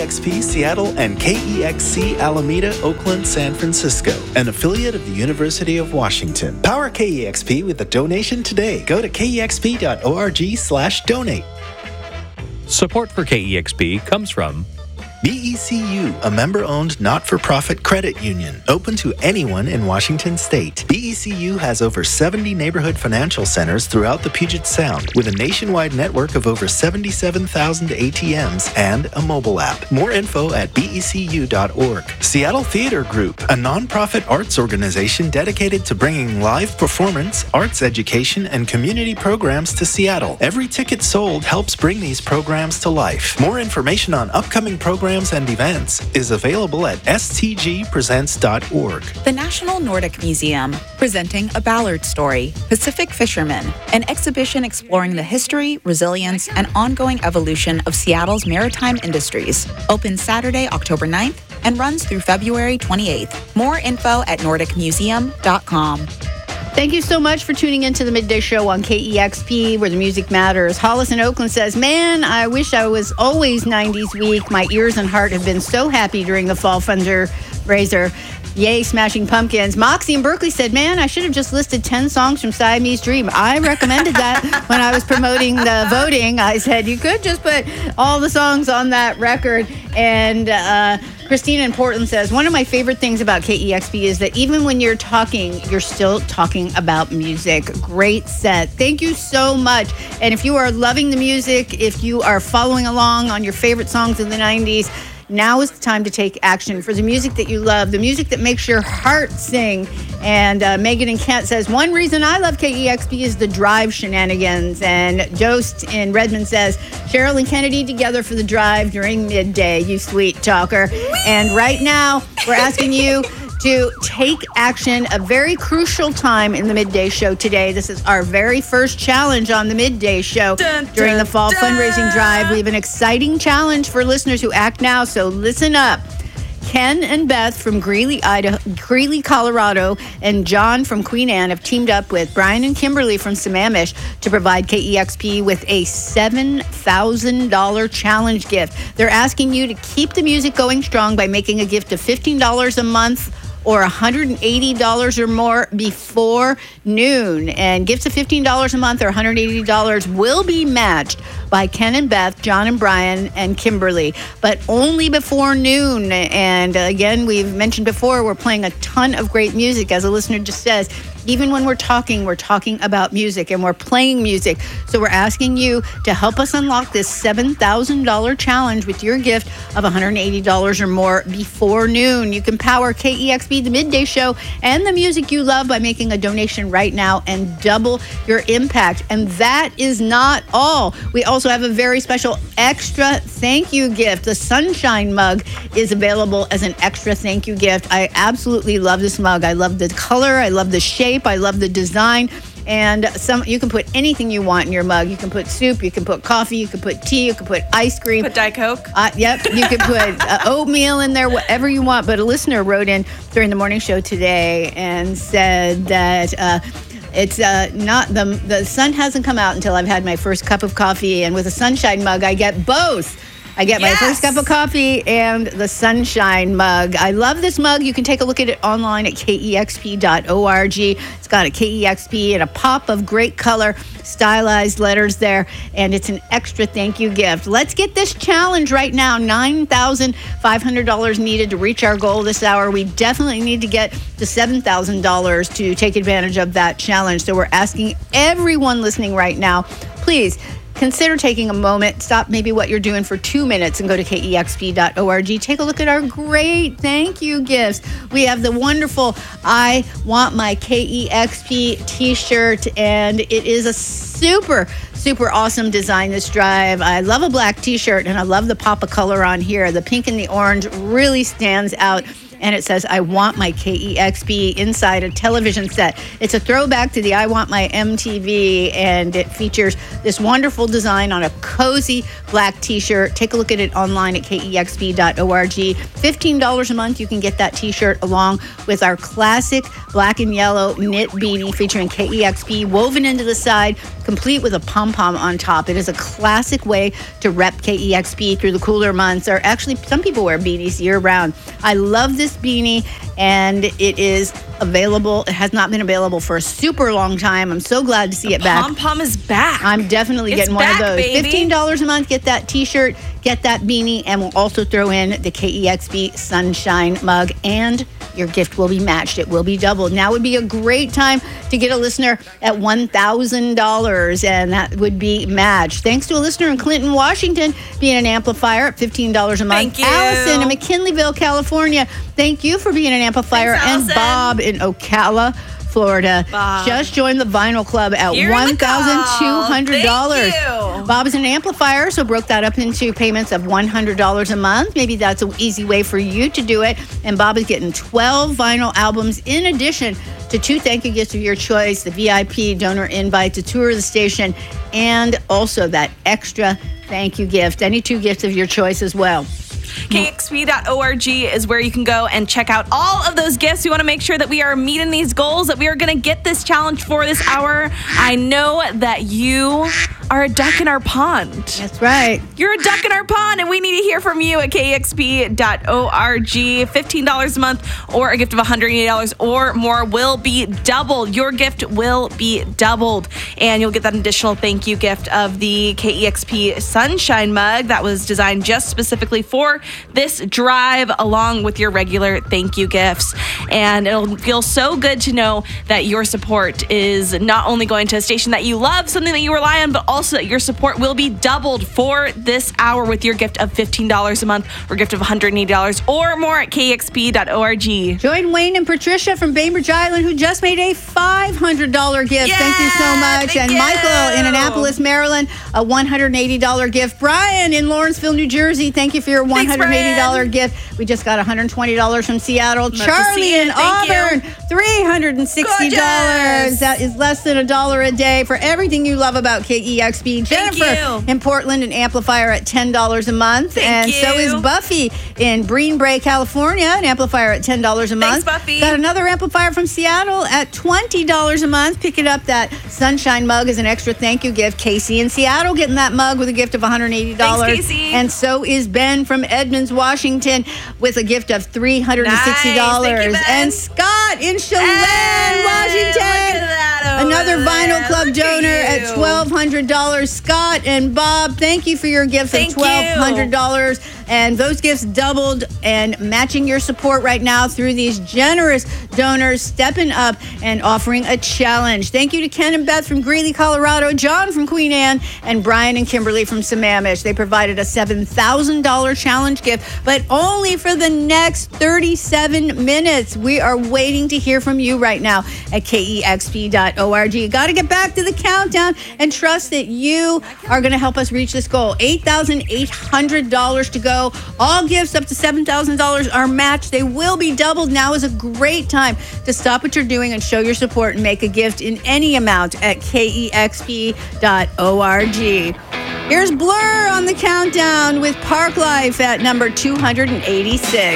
KEXP Seattle and KEXC Alameda, Oakland, San Francisco, an affiliate of the University of Washington. Power KEXP with a donation today. Go to kexp.org/donate. Support for KEXP comes from BECU, a member-owned not-for-profit credit union, open to anyone in Washington State. BECU has over 70 neighborhood financial centers throughout the Puget Sound, with a nationwide network of over 77,000 ATMs and a mobile app. More info at becu.org. Seattle Theater Group, a nonprofit arts organization dedicated to bringing live performance, arts education, and community programs to Seattle. Every ticket sold helps bring these programs to life. More information on upcoming programs and events is available at stgpresents.org. The National Nordic Museum, presenting A Ballard Story, Pacific Fishermen, an exhibition exploring the history, resilience, and ongoing evolution of Seattle's maritime industries. Opens Saturday, October 9th, and runs through February 28th. More info at nordicmuseum.com. Thank you so much for tuning into the Midday Show on KEXP, where the music matters. Hollis in Oakland says, man, I wish I was always 90s week. My ears and heart have been so happy during the fall fundraiser. Yay, Smashing Pumpkins. Moxie in Berkeley said, man, I should have just listed 10 songs from Siamese Dream. I recommended that when I was promoting the voting. I said, you could just put all the songs on that record. And Christina in Portland says, one of my favorite things about KEXP is that even when you're talking, you're still talking about music. Great set. Thank you so much. And if you are loving the music, if you are following along on your favorite songs of the 90s, now is the time to take action for the music that you love, the music that makes your heart sing. And Megan in Kent says, one reason I love KEXP is the drive shenanigans. And Jost in Redmond says, Cheryl and Kennedy together for the drive during midday, you sweet talker. And right now, we're asking you to take action, a very crucial time in the Midday Show today. This is our very first challenge on the Midday Show during the fall fundraising drive. We have an exciting challenge for listeners who act now, so listen up. Ken and Beth from Greeley, Colorado, and John from Queen Anne have teamed up with Brian and Kimberly from Sammamish to provide KEXP with a $7,000 challenge gift. They're asking you to keep the music going strong by making a gift of $15 a month or $180 or more before noon. And gifts of $15 a month or $180 will be matched by Ken and Beth, John and Brian, and Kimberly, but only before noon. And again, we've mentioned before, we're playing a ton of great music. As a listener just says, even when we're talking about music and we're playing music. So we're asking you to help us unlock this $7,000 challenge with your gift of $180 or more before noon. You can power KEXP, the Midday Show, and the music you love by making a donation right now and double your impact. And that is not all. We also have a very special extra thank you gift. The Sunshine mug is available as an extra thank you gift. I absolutely love this mug. I love the color. I love the shape. I love the design. And you can put anything you want in your mug. You can put soup, you can put coffee, you can put tea, you can put ice cream. Put Diet Coke. Yep, you can put oatmeal in there, whatever you want. But a listener wrote in during the morning show today and said that it's not the sun hasn't come out until I've had my first cup of coffee. And with a Sunshine mug, I get both. I get my first cup of coffee and the Sunshine mug. I love this mug. You can take a look at it online at kexp.org. It's got a KEXP and a pop of great color, stylized letters there, and it's an extra thank you gift. Let's get this challenge right now. $9,500 needed to reach our goal this hour. We definitely need to get to $7,000 to take advantage of that challenge. So we're asking everyone listening right now, please consider taking a moment, stop maybe what you're doing for 2 minutes and go to kexp.org. Take a look at our great thank you gifts. We have the wonderful I Want My KEXP t-shirt, and it is a super awesome design, this drive. I love a black t-shirt, and I love the pop of color on here. The pink and the orange really stands out. And it says, I want my KEXP inside a television set. It's a throwback to the I Want My MTV, and it features this wonderful design on a cozy black t-shirt. Take a look at it online at kexp.org. $15 a month, you can get that t-shirt along with our classic black and yellow knit beanie featuring KEXP woven into the side. complete with a pom-pom on top. It is a classic way to rep KEXP through the cooler months, or actually some people wear beanies year-round. I love this beanie, and it is available. It has not been available for a super long time. I'm so glad to see it back. Pom-pom is back. I'm definitely getting one of those. Baby. $15 a month, get that t-shirt, get that beanie, and we'll also throw in the KEXP Sunshine mug, and your gift will be matched. It will be doubled. Now would be a great time to get a listener at $1,000, and that would be matched. Thanks to a listener in Clinton, Washington, being an amplifier at $15 a month. Thank you. Allison in McKinleyville, California, thank you for being an amplifier. Thanks, and Bob in Ocala, Florida, just joined the Vinyl Club at $1,200. Thank you. Bob is an amplifier, so broke that up into payments of $100 a month. Maybe that's an easy way for you to do it. And Bob is getting 12 vinyl albums in addition to 2 thank you gifts of your choice, the VIP donor invite to tour the station, and also that extra thank you gift. Any 2 gifts of your choice as well. KEXP.org is where you can go and check out all of those gifts. We want to make sure that we are meeting these goals, that we are going to get this challenge for this hour. I know that you are a duck in our pond. That's right. You're a duck in our pond, and we need to hear from you at KEXP.org. $15 a month or a gift of $180 or more will be doubled. Your gift will be doubled, and you'll get that additional thank you gift of the KEXP Sunshine mug that was designed just specifically for this drive, along with your regular thank you gifts. And it'll feel so good to know that your support is not only going to a station that you love, something that you rely on, but also that your support will be doubled for this hour with your gift of $15 a month or gift of $180 or more at KEXP.org. Join Wayne and Patricia from Bainbridge Island, who just made a $500 gift. Yeah, thank you so much. thank And you. Michael in Annapolis, Maryland, a $180 gift. Brian in Lawrenceville, New Jersey, thank you for your $180 gift. We just got $120 from Seattle. Love to Charlie see it. in Thank you. Auburn, $360. Gorgeous. That is less than $1 a day for everything you love about KEXP. Jennifer you. in Portland, an amplifier at $10 a month. Thank and so you. is Buffy in Green Bay, California, an amplifier at $10 a month. Buffy. Got another amplifier from Seattle at $20 a month. Picking up that Sunshine mug as an extra thank you gift. Casey in Seattle getting that mug with a gift of $180. Thanks, Casey. And so is Ben from Edmonds, Washington, with a gift of $360. Nice. Thank you, Ben. And Scott in Chelan, Hey, Washington. look at that over Another there. Vinyl Club Look donor at at you. $1,200. Scott and Bob, thank you for your gifts Thank of $1,200. And those gifts doubled, and matching your support right now through these generous donors stepping up and offering a challenge. Thank you to Ken and Beth from Greeley, Colorado, John from Queen Anne, and Brian and Kimberly from Sammamish. They provided a $7,000 challenge gift, but only for the next 37 minutes. We are waiting to hear from you right now at KEXP.org. You got to get back to the countdown and trust that you are going to help us reach this goal. $8,800 to go. All gifts up to $7,000 are matched. They will be doubled. Now is a great time to stop what you're doing and show your support and make a gift in any amount at KEXP.org. Here's Blur on the countdown with Park Life at number 286.